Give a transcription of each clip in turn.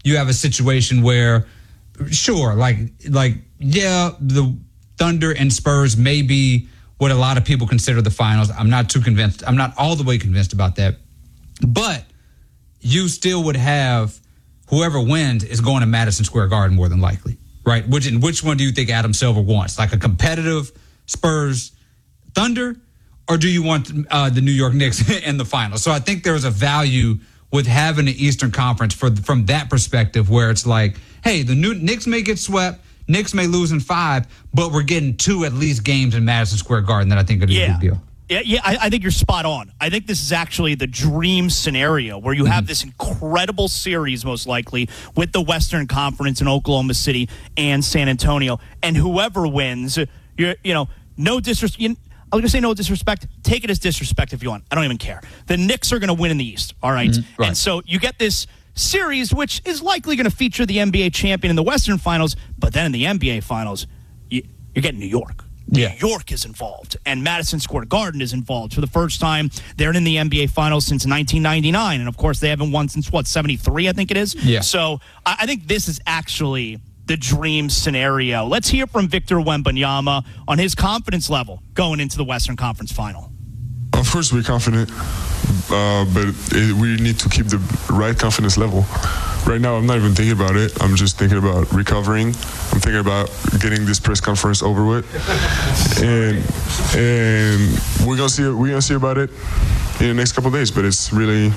you have a situation where, sure, the Thunder and Spurs may be what a lot of people consider the finals. I'm not too convinced. I'm not all the way convinced about that. But you still would have whoever wins is going to Madison Square Garden more than likely, right? Which one do you think Adam Silver wants? Like a competitive Spurs Thunder, or do you want the New York Knicks in the finals? So I think there's a value with having the Eastern Conference from that perspective, where it's like, hey, the Knicks may get swept, Knicks may lose in 5, but we're getting 2 at least games in Madison Square Garden that I think would be a big deal. Yeah, I think you're spot on. I think this is actually the dream scenario where you have this incredible series, most likely, with the Western Conference in Oklahoma City and San Antonio. And whoever wins, no disrespect. I was going to say no disrespect. Take it as disrespect if you want. I don't even care. The Knicks are going to win in the East, all right? Right. And so you get this series, which is likely going to feature the NBA champion in the Western Finals, but then in the NBA Finals, you're getting New York. Yeah. New York is involved, and Madison Square Garden is involved for the first time. They're in the NBA Finals since 1999, and of course they haven't won since, 73, I think it is? Yeah. So I think this is actually the dream scenario. Let's hear from Victor Wembanyama on his confidence level going into the Western Conference Final. Of course we're confident, but we need to keep the right confidence level. Right now, I'm not even thinking about it. I'm just thinking about recovering. I'm thinking about getting this press conference over with, and we're gonna see about it in the next couple of days. But it's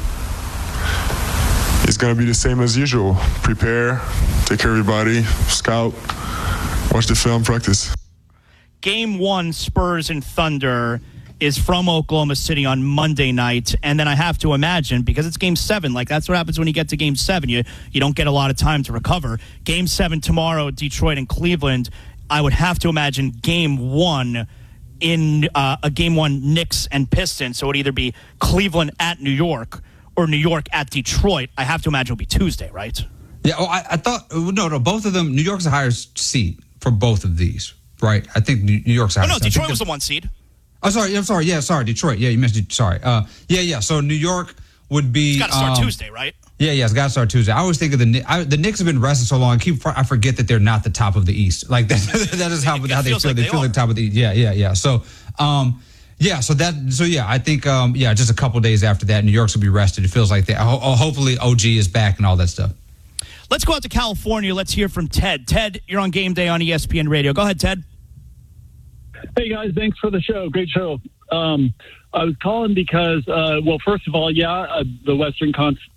gonna be the same as usual. Prepare, take care of everybody, scout, watch the film, practice. Game 1, Spurs and Thunder, is from Oklahoma City on Monday night, and then I have to imagine, because it's Game 7, that's what happens when you get to Game 7. You don't get a lot of time to recover. Game 7 tomorrow, Detroit and Cleveland. I would have to imagine Game 1 in a Game 1 Knicks and Pistons, so it would either be Cleveland at New York or New York at Detroit. I have to imagine it would be Tuesday, right? Yeah, I thought, no, both of them, New York's a higher seed for both of these, right? I think New York's a higher seed. Detroit was the 1 seed. Oh, sorry. I'm sorry. Yeah, sorry. Detroit. Yeah, you missed it. Sorry. Yeah. So New York would be. It's got to start Tuesday, right? Yeah. It's got to start Tuesday. I always think of the Knicks have been resting so long. I forget that they're not the top of the East. That is how they feel. They feel the top of the East. Yeah. So, I think, just a couple days after that, New York's will be rested. It feels like that. Hopefully, OG is back and all that stuff. Let's go out to California. Let's hear from Ted. Ted, you're on Game Day on ESPN Radio. Go ahead, Ted. Hey, guys, thanks for the show. Great show. I was calling because, first of all, the Western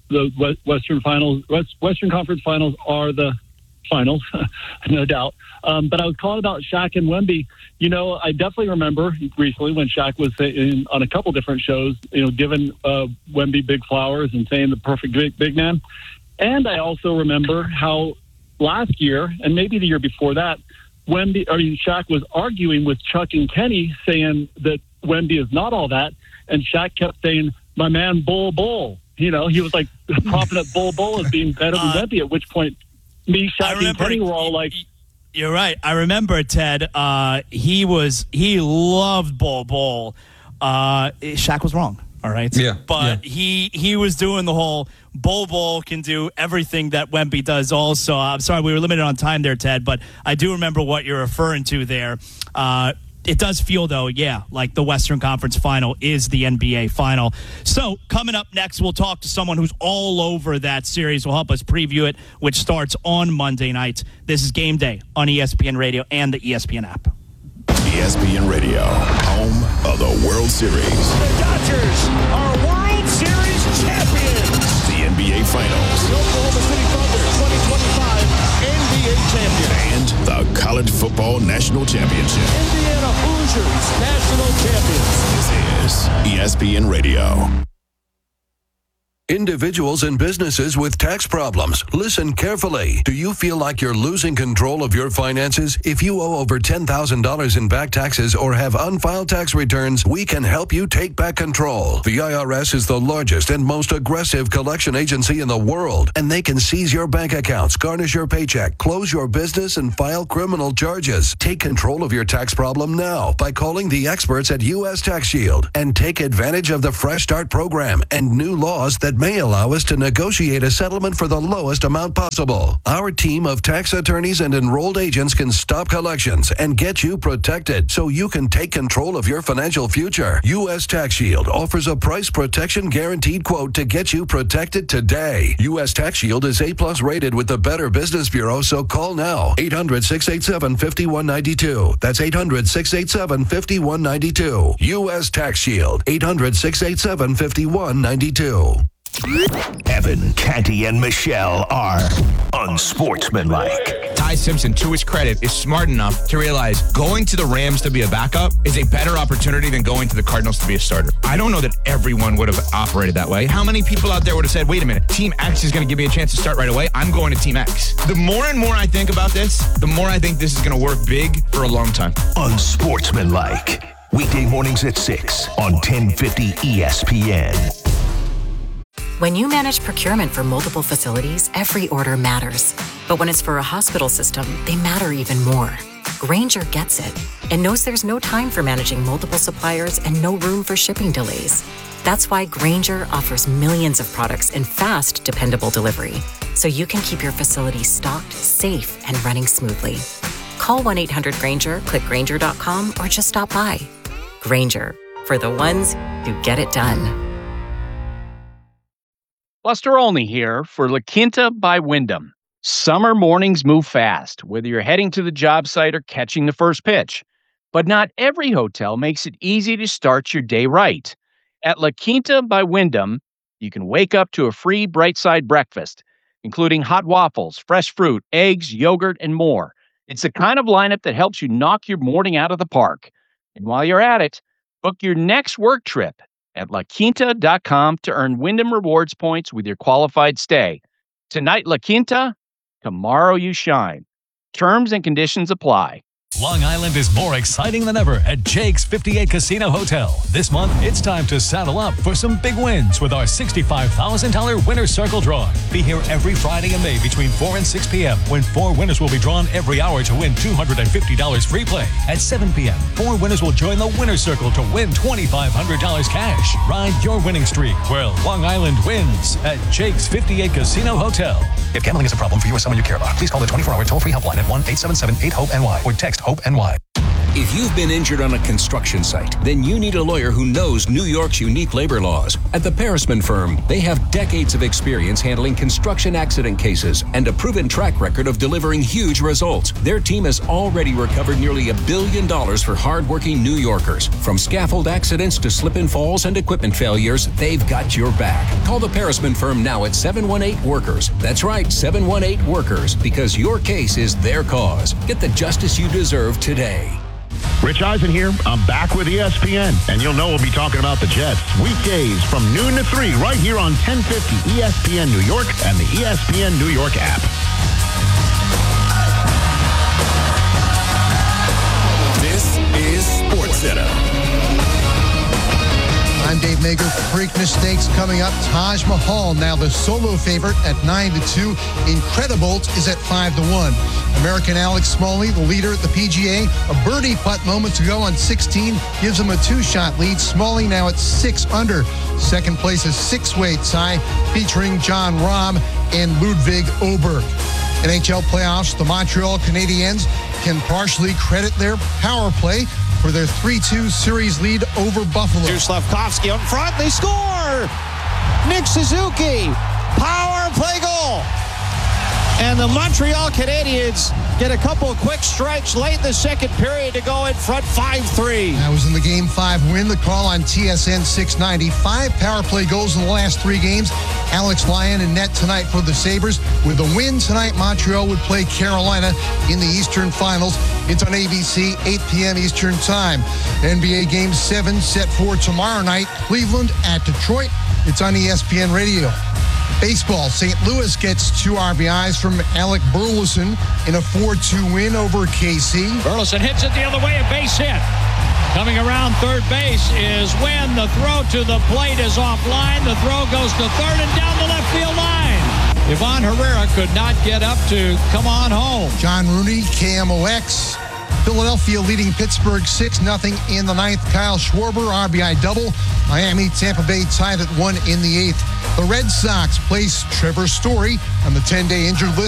Conference Finals are the finals, no doubt. But I was calling about Shaq and Wemby. I definitely remember recently when Shaq was on a couple different shows, giving Wemby big flowers and saying the perfect big man. And I also remember how last year, and maybe the year before that, Shaq was arguing with Chuck and Kenny, saying that Wemby is not all that, and Shaq kept saying, "My man, Bull." He was propping up Bull as being better than Wemby. At which point, me, Shaq, and Kenny were all like, "You're right." I remember Ted. He loved Bull. Shaq was wrong. All right. Yeah. But he was doing the whole Bull can do everything that Wemby does also. I'm sorry, we were limited on time there, Ted, but I do remember what you're referring to there. It does feel, though, like the Western Conference Final is the NBA Final. So coming up next, we'll talk to someone who's all over that series. Will help us preview it, which starts on Monday night. This is Game Day on ESPN Radio and the ESPN app. ESPN Radio, home of the World Series. The Dodgers are World Series champions. The NBA Finals. The Oklahoma City Thunder 2025 NBA champion. And the College Football National Championship. Indiana Hoosiers national champions. This is ESPN Radio. Individuals and businesses with tax problems, listen carefully. Do you feel like you're losing control of your finances? If you owe over $10,000 in back taxes or have unfiled tax returns, we can help you take back control. The IRS is the largest and most aggressive collection agency in the world, and they can seize your bank accounts, garnish your paycheck, close your business, and file criminal charges. Take control of your tax problem now by calling the experts at U.S. Tax Shield and take advantage of the Fresh Start program and new laws that may allow us to negotiate a settlement for the lowest amount possible. Our team of tax attorneys and enrolled agents can stop collections and get you protected so you can take control of your financial future. U.S. Tax Shield offers a price protection guaranteed quote to get you protected today. U.S. Tax Shield is A+ rated with the Better Business Bureau, so call now. 800-687-5192. That's 800-687-5192. U.S. Tax Shield. 800-687-5192. Evan, Canty, and Michelle are unsportsmanlike. Ty Simpson, to his credit, is smart enough to realize going to the Rams to be a backup is a better opportunity than going to the Cardinals to be a starter. I don't know that everyone would have operated that way. How many people out there would have said, wait a minute, Team X is going to give me a chance to start right away. I'm going to Team X. The more and more I think about this, the more I think this is going to work big for a long time. Unsportsmanlike. Weekday mornings at 6 on 1050 ESPN. When you manage procurement for multiple facilities, every order matters. But when it's for a hospital system, they matter even more. Grainger gets it and knows there's no time for managing multiple suppliers and no room for shipping delays. That's why Grainger offers millions of products in fast, dependable delivery, so you can keep your facility stocked, safe, and running smoothly. Call 1-800-GRAINGER, click Grainger.com, or just stop by. Grainger, for the ones who get it done. Buster Olney here for La Quinta by Wyndham. Summer mornings move fast, whether you're heading to the job site or catching the first pitch. But not every hotel makes it easy to start your day right. At La Quinta by Wyndham, you can wake up to a free Bright Side breakfast, including hot waffles, fresh fruit, eggs, yogurt, and more. It's the kind of lineup that helps you knock your morning out of the park. And while you're at it, book your next work trip at LaQuinta.com to earn Wyndham Rewards points with your qualified stay. Tonight, La Quinta, tomorrow you shine. Terms and conditions apply. Long Island is more exciting than ever at Jake's 58 Casino Hotel. This month, it's time to saddle up for some big wins with our $65,000 Winner's Circle Draw. Be here every Friday in May between 4 and 6 p.m. when 4 winners will be drawn every hour to win $250 free play. At 7 p.m., 4 winners will join the Winner's Circle to win $2,500 cash. Ride your winning streak where Long Island wins at Jake's 58 Casino Hotel. If gambling is a problem for you or someone you care about, please call the 24-hour toll-free helpline at 1-877-8-HOPE-NY or text HOPE-NY. If you've been injured on a construction site, then you need a lawyer who knows New York's unique labor laws. At the Parisman Firm, they have decades of experience handling construction accident cases and a proven track record of delivering huge results. Their team has already recovered nearly $1 billion for hardworking New Yorkers. From scaffold accidents to slip and falls and equipment failures, they've got your back. Call the Parisman Firm now at 718-WORKERS. That's right, 718-WORKERS, because your case is their cause. Get the justice you deserve today. Rich Eisen here. I'm back with ESPN, and you'll know we'll be talking about the Jets weekdays from noon to 3 right here on 1050 ESPN New York and the ESPN New York app. This is SportsCenter. I'm Dave Mager. Preakness Stakes coming up. Taj Mahal now the solo favorite at 9-2. Incredibolt is at 5-1. American Alex Smalley, the leader at the PGA, a birdie putt moments ago on 16 gives him a 2-shot lead. Smalley now at 6 under. Second place is 6-way tie featuring John Rahm and Ludwig Oberg. NHL playoffs, the Montreal Canadiens can partially credit their power play for their 3-2 series lead over Buffalo. Here's Slavkovsky out front. They score! Nick Suzuki, power play goal. And the Montreal Canadiens get a couple of quick strikes late in the second period to go in front 5-3. That was in the Game 5 win. The call on TSN 690. 5 power play goals in the last 3 games. Alex Lyon in net tonight for the Sabres. With a win tonight, Montreal would play Carolina in the Eastern Finals. It's on ABC, 8 p.m. Eastern Time. NBA Game 7 set for tomorrow night. Cleveland at Detroit. It's on ESPN Radio. Baseball, St. Louis gets 2 RBIs from Alec Burleson in a 4-2 win over KC. Burleson hits it the other way, a base hit. Coming around third base is when the throw to the plate is offline. The throw goes to third and down the left field line. Ivan Herrera could not get up to come on home. John Rooney, KMOX. Philadelphia leading Pittsburgh 6-0 in the ninth. Kyle Schwarber, RBI double. Miami, Tampa Bay tied at 1 in the eighth. The Red Sox place Trevor Story on the 10-day injured list.